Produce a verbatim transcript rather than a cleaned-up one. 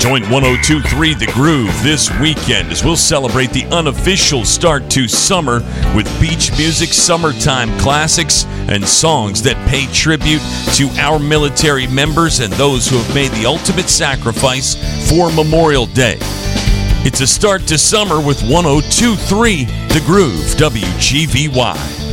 Join one oh two point three The Groove this weekend as we'll celebrate the unofficial start to summer with beach music, summertime classics, and songs that pay tribute to our military members and those who have made the ultimate sacrifice for Memorial Day. It's a start to summer with one oh two point three The Groove, W G V Y.